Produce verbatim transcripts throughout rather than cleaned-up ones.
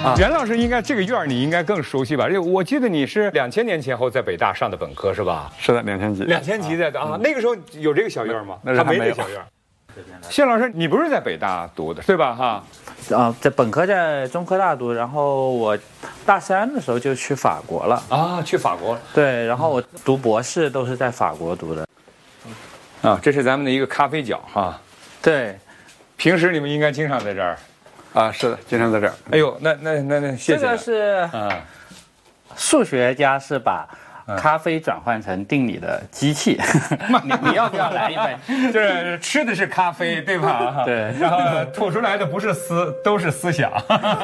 啊，袁老师应该这个院你应该更熟悉吧？我记得你是两千年前后在北大上的本科是吧？ 是的，两千级。 两千级在的啊，那个时候有这个小院吗？ 那时候还没有小院。谢老师，你不是在北大读的对吧？哈。 啊，在本科在中科大读，然后我大三的时候就去法国了啊，去法国。 对，然后我读博士都是在法国读的。 啊，这是咱们的一个咖啡角哈。 对， 平时你们应该经常在这儿。 啊，是的，经常在这儿。 哎呦，那那那那，谢谢。 这个是啊，数学家是把咖啡转换成定理的机器，你你要不要来一杯？ 就是吃的是咖啡，对吧？ 对， 然后吐出来的不是思，都是思想。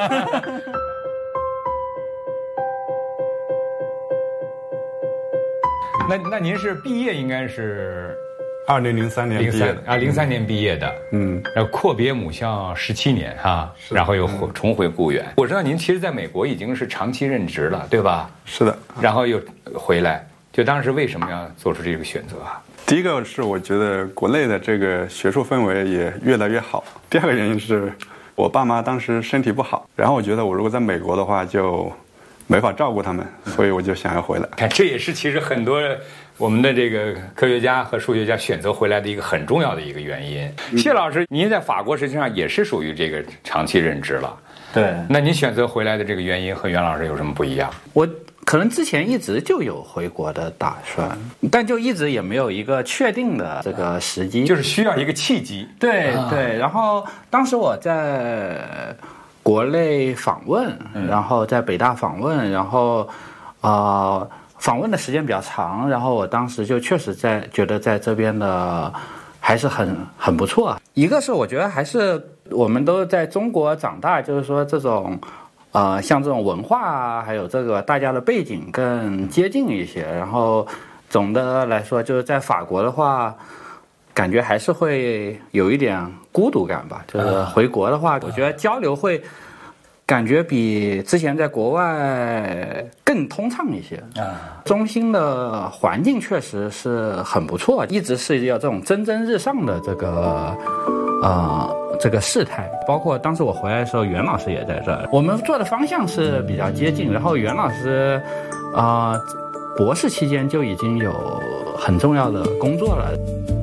那那您是毕业应该是二零零三年毕业的啊，零三年毕业的，嗯，然后阔别母校十七年哈，然后又重回故园。我知道您其实在美国已经是长期任职了，对吧？ 是的， 然后又回来。就当时为什么要做出这个选择啊？ 第一个是我觉得国内的这个学术氛围也越来越好。第二个原因是我爸妈当时身体不好，然后我觉得我如果在美国的话就没法照顾他们，所以我就想要回来。 看，这也是其实很多我们的这个科学家和数学家选择回来的一个很重要的一个原因。嗯、谢老师，您在法国实际上也是属于这个长期任职了。 对， 那您选择回来的这个原因和袁老师有什么不一样？ 我可能之前一直就有回国的打算，但就一直也没有一个确定的这个时机， 就是需要一个契机。 对、啊、对，然后当时我在国内访问，然后在北大访问，然后呃访问的时间比较长，然后我当时就确实在觉得在这边的还是很很不错。一个是我觉得还是我们都在中国长大，就是说这种呃像这种文化啊，还有这个大家的背景更接近一些。然后总的来说，就是在法国的话，感觉还是会有一点孤独感吧。就是回国的话，我觉得交流会感觉比之前在国外更通畅一些啊。中心的环境确实是很不错，一直是要这种蒸蒸日上的这个呃这个事态。包括当时我回来的时候，袁老师也在这儿，我们做的方向是比较接近。然后袁老师啊、呃，博士期间就已经有很重要的工作了。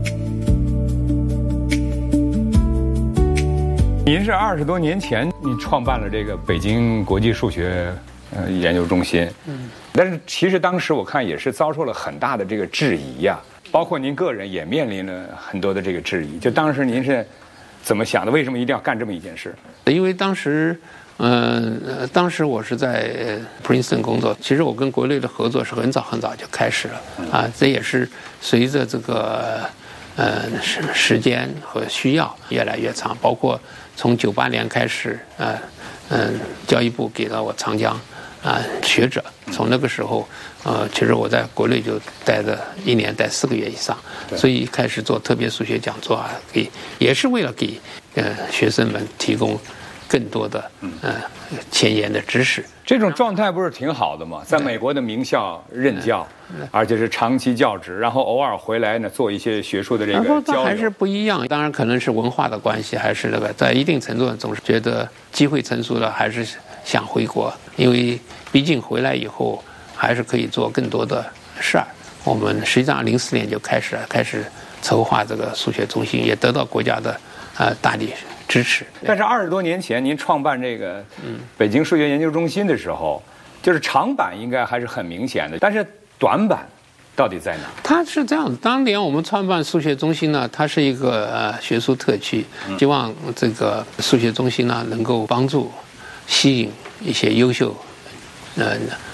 您是二十多年前你创办了这个北京国际数学呃研究中心，嗯，但是其实当时我看也是遭受了很大的这个质疑呀、啊，包括您个人也面临了很多的这个质疑。就当时您是怎么想的？为什么一定要干这么一件事？ 因为当时，嗯、呃，当时我是在 Princeton 工作，其实我跟国内的合作是很早很早就开始了啊，这也是随着这个呃时时间和需要越来越长，包括从九八年开始，呃，嗯、呃，教育部给了我长江啊、呃、学者，从那个时候，呃，其实我在国内就待了一年，待四个月以上，所以开始做特别数学讲座啊，给也是为了给呃学生们提供更多的呃前沿的知识。 这种状态不是挺好的吗？在美国的名校任教，而且是长期教职，然后偶尔回来呢做一些学术的这个交流， 还是不一样。当然可能是文化的关系，还是那个在一定程度上总是觉得机会成熟了，还是想回国，因为毕竟回来以后还是可以做更多的事儿。我们实际上零四年就开始了，开始筹划这个数学中心，也得到国家的呃大力支持。 但是二十多年前您创办这个北京数学研究中心的时候，就是长板应该还是很明显的，但是短板到底在哪？ 它是这样的，当年我们创办数学中心呢，它是一个呃学术特区，希望这个数学中心呢能够帮助吸引一些优秀呃